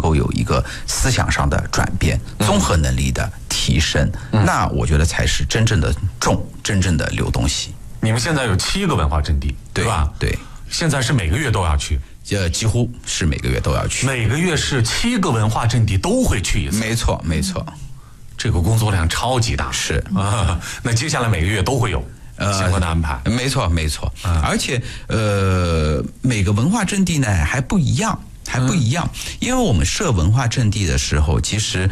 够有一个思想上的转变，综合能力的提升，那我觉得才是真正的真正的留东西。 你们现在有7个文化阵地，对吧？ 对， 现在是每个月都要去。 几乎是每个月都要去， 每个月是7个文化阵地都会去一次。 没错， 这个工作量超级大。 是啊，那接下来每个月都会有相关的安排。 没错，而且每个文化阵地呢还不一样，因为我们设文化阵地的时候，其实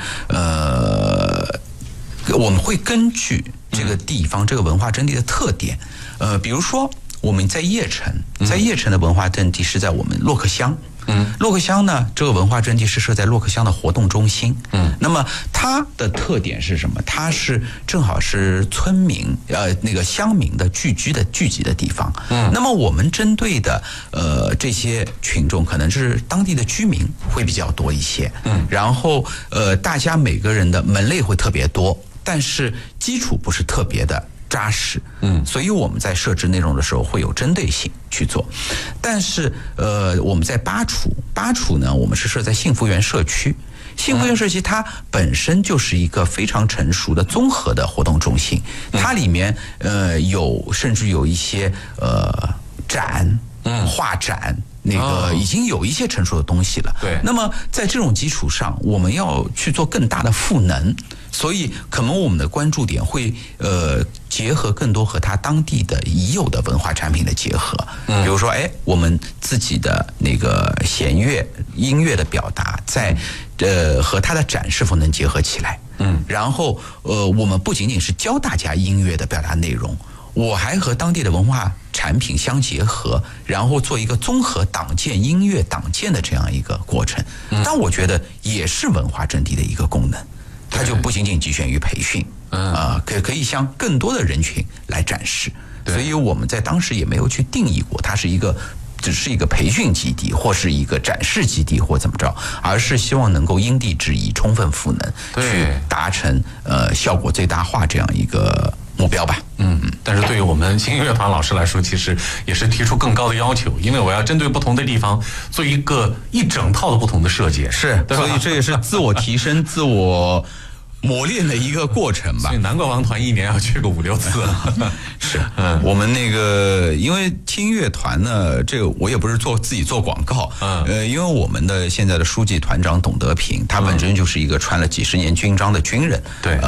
我们会根据这个地方这个文化阵地的特点，比如说。我们在邺城的文化阵地是在我们洛克乡。洛克乡呢，这个文化阵地是设在洛克乡的活动中心。那么它的特点是什么？它是正好是村民那个乡民的聚集的地方。那么我们针对的这些群众可能是当地的居民会比较多一些。然后大家每个人的门类会特别多，但是基础不是特别的扎实，所以我们在设置内容的时候会有针对性去做。但是我们在巴楚呢，我们是设在幸福园社区。幸福园社区它本身就是一个非常成熟的综合的活动中心，它里面甚至有一些画展。那个已经有一些成熟的东西了。 对。 那么在这种基础上，我们要去做更大的赋能，所以可能我们的关注点会结合更多和它当地的已有的文化产品的结合。比如说，我们自己的那个弦乐音乐的表达，在和它的展是否能结合起来？然后我们不仅仅是教大家音乐的表达内容。我还和当地的文化产品相结合，然后做一个综合党建音乐党建的这样一个过程。但我觉得也是文化阵地的一个功能，它就不仅仅局限于培训，可以向更多的人群来展示。所以我们在当时也没有去定义过它是只是一个培训基地或是一个展示基地或怎么着，而是希望能够因地制宜，充分赋能，去达成效果最大化这样一个目标吧。 但是对于我们轻音乐团老师来说，其实也是提出更高的要求，因为我要针对不同的地方做一整套的不同的设计， 是，所以这也是自我提升、自我磨练的一个过程吧。 所以难怪王团1年要去个5-6次了。 是，我们那个因为轻乐团呢，这个我也不是自己做广告，因为我们的现在的书记团长董德平，他本身就是一个穿了几十年军章的军人， 对，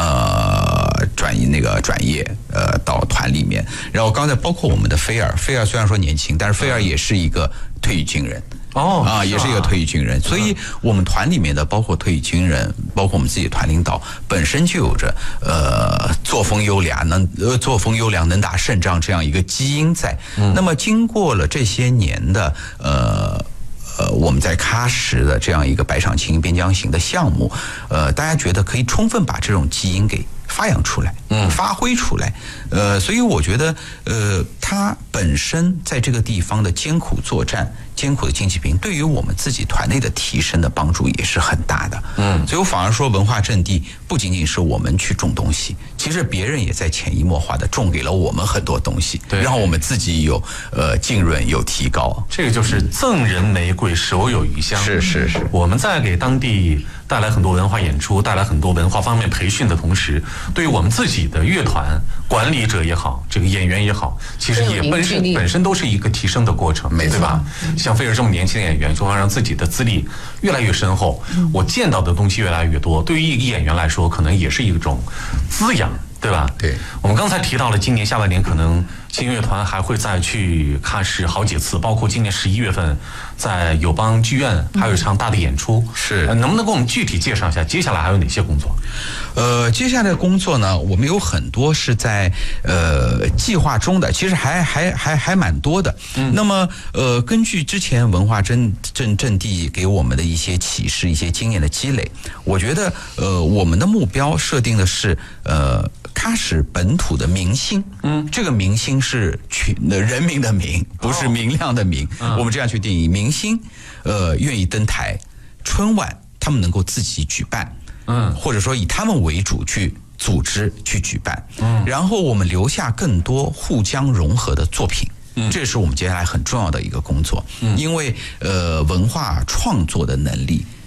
转业到团里面，然后刚才包括我们的菲尔虽然说年轻，但是菲尔也是一个退役军人。也是一个退役军人，所以我们团里面的包括退役军人，包括我们自己团领导本身就有着作风优良能打胜仗这样一个基因在。那么经过了这些年的我们在喀什的这样一个百场青边疆行的项目，大家觉得可以充分把这种基因给发扬出来，发挥出来，所以我觉得，它本身在这个地方的艰苦作战、艰苦的经济兵，对于我们自己团内的提升的帮助也是很大的。所以我反而说，文化阵地不仅仅是我们去种东西，其实别人也在潜移默化的种给了我们很多东西，让我们自己有浸润、有提高。 这个就是赠人玫瑰，手有余香。 是， 我们在给当地带来很多文化演出，带来很多文化方面培训的同时，对于我们自己的乐团管理者也好，这个演员也好，其实也本身都是一个提升的过程，对吧？像菲尔这么年轻的演员，就会让自己的资历越来越深厚，我见到的东西越来越多，对于一个演员来说，可能也是一种滋养，对吧？ 对。 我们刚才提到了今年下半年可能轻乐团还会再去喀什好几次，包括今年11月份在友邦剧院还有一场大的演出。 是， 能不能给我们具体介绍一下接下来还有哪些工作？ 接下来的工作呢，我们有很多是在计划中的，其实还蛮多的。那么根据之前文化阵地给我们的一些启示、一些经验的积累，我觉得我们的目标设定的是喀什本土的明星。这个明星是人民的民，不是明亮的明。我们这样去定义明星，愿意登台，春晚他们能够自己举办。或者说以他们为主去组织去举办，然后我们留下更多互相融合的作品，这是我们接下来很重要的一个工作，因为文化创作的能力